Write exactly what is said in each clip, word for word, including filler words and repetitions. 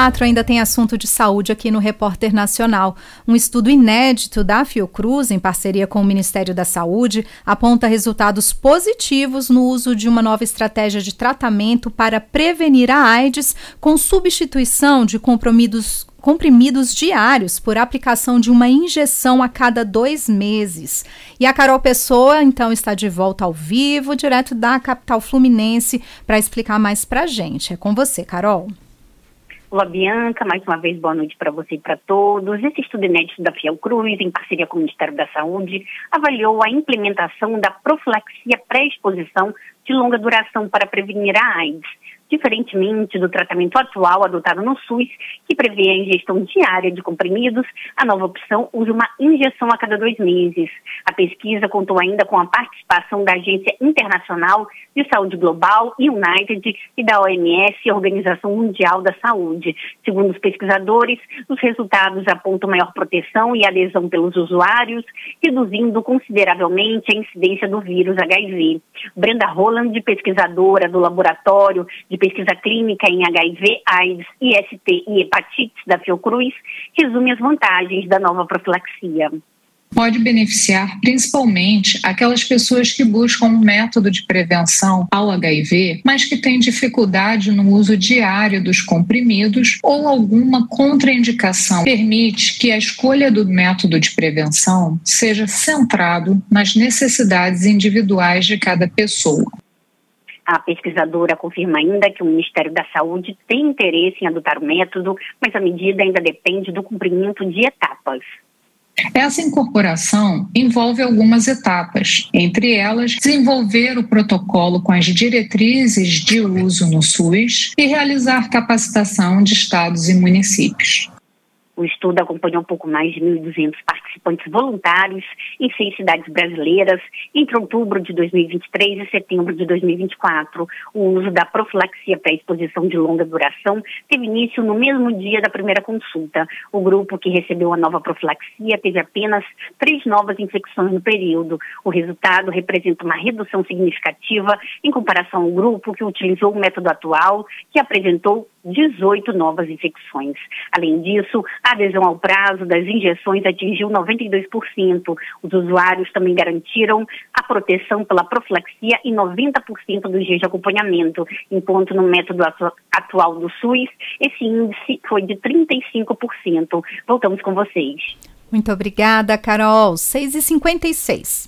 teatro, ainda tem assunto de saúde aqui no Repórter Nacional. Um estudo inédito da Fiocruz, em parceria com o Ministério da Saúde, aponta resultados positivos no uso de uma nova estratégia de tratamento para prevenir a AIDS, com substituição de comprimidos comprimidos diários por aplicação de uma injeção a cada dois meses. E a Carol Pessoa, então, está de volta ao vivo, direto da capital fluminense, para explicar mais para a gente. É com você, Carol. Olá, Bianca, mais uma vez boa noite para você e para todos. Esse estudo inédito da Fiocruz, em parceria com o Ministério da Saúde, avaliou a implementação da profilaxia pré-exposição de longa duração para prevenir a AIDS. Diferentemente do tratamento atual adotado no SUS, que prevê a ingestão diária de comprimidos, a nova opção usa uma injeção a cada dois meses. A pesquisa contou ainda com a participação da Agência Internacional de Saúde Global, United, e da O M S, Organização Mundial da Saúde. Segundo os pesquisadores, os resultados apontam maior proteção e adesão pelos usuários, reduzindo consideravelmente a incidência do vírus H I V. Brenda Holland, pesquisadora do Laboratório de Pesquisa Clínica em H I V, AIDS, I S T e Hepatites da Fiocruz, resume as vantagens da nova profilaxia. Pode beneficiar principalmente aquelas pessoas que buscam um método de prevenção ao H I V, mas que têm dificuldade no uso diário dos comprimidos ou alguma contraindicação. Permite que a escolha do método de prevenção seja centrado nas necessidades individuais de cada pessoa. A pesquisadora confirma ainda que o Ministério da Saúde tem interesse em adotar o método, mas a medida ainda depende do cumprimento de etapas. Essa incorporação envolve algumas etapas, entre elas, desenvolver o protocolo com as diretrizes de uso no SUS e realizar capacitação de estados e municípios. O estudo acompanhou um pouco mais de mil e duzentos participantes voluntários em seis cidades brasileiras entre outubro de dois mil e vinte e três e setembro de dois mil e vinte e quatro. O uso da profilaxia pré-exposição de longa duração teve início no mesmo dia da primeira consulta. O grupo que recebeu a nova profilaxia teve apenas três novas infecções no período. O resultado representa uma redução significativa em comparação ao grupo que utilizou o método atual, que apresentou dezoito novas infecções. Além disso, a adesão ao prazo das injeções atingiu noventa e dois por cento. Os usuários também garantiram a proteção pela profilaxia em noventa por cento dos dias de acompanhamento, enquanto no método atu- atual do SUS, esse índice foi de trinta e cinco por cento. Voltamos com vocês. Muito obrigada, Carol. seis e cinquenta e seis.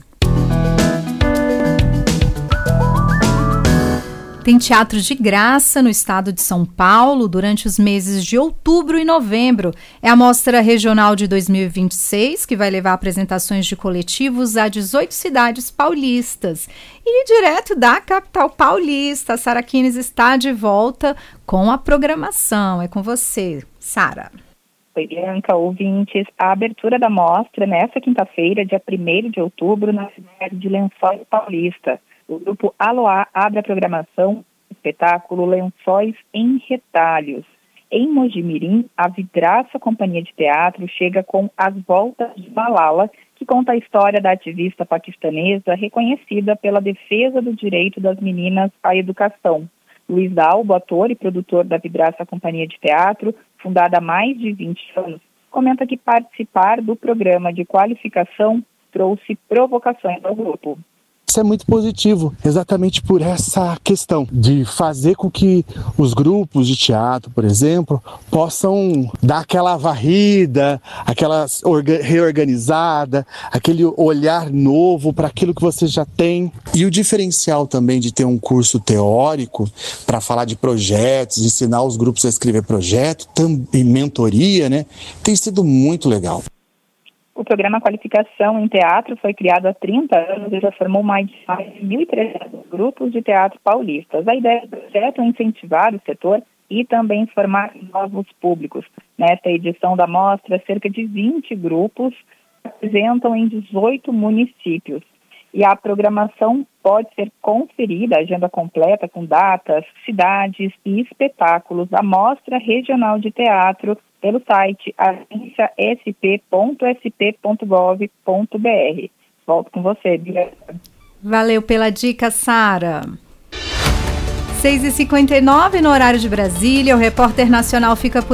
Tem teatro de graça no estado de São Paulo durante os meses de outubro e novembro. É a Mostra Regional de dois mil e vinte e seis, que vai levar apresentações de coletivos a dezoito cidades paulistas. E direto da capital paulista, a Sara Kines está de volta com a programação. É com você, Sara. Oi, Bianca, ouvintes. A abertura da mostra nesta quinta-feira, dia primeiro de outubro, na cidade de Lençóis Paulista. O grupo Aloá abre a programação do espetáculo Lençóis em Retalhos. Em Mojimirim, a Vidraça Companhia de Teatro chega com As Voltas de Malala, que conta a história da ativista paquistanesa reconhecida pela defesa do direito das meninas à educação. Luiz Dalbo, ator e produtor da Vidraça Companhia de Teatro, fundada há mais de vinte anos, comenta que participar do programa de qualificação trouxe provocações ao grupo. Isso é muito positivo, exatamente por essa questão de fazer com que os grupos de teatro, por exemplo, possam dar aquela varrida, aquela reorganizada, aquele olhar novo para aquilo que você já tem. E o diferencial também de ter um curso teórico para falar de projetos, ensinar os grupos a escrever projeto e mentoria, né, tem sido muito legal. O programa Qualificação em Teatro foi criado há trinta anos e já formou mais de mil e trezentos grupos de teatro paulistas. A ideia do projeto é incentivar o setor e também formar novos públicos. Nesta edição da mostra, cerca de vinte grupos se apresentam em dezoito municípios. E a programação pode ser conferida, a agenda completa com datas, cidades e espetáculos da Mostra Regional de Teatro pelo site agência s p ponto s p ponto gov ponto b r. Volto com você, Bianca. Valeu pela dica, Sara. seis e cinquenta e nove no horário de Brasília, o Repórter Nacional fica por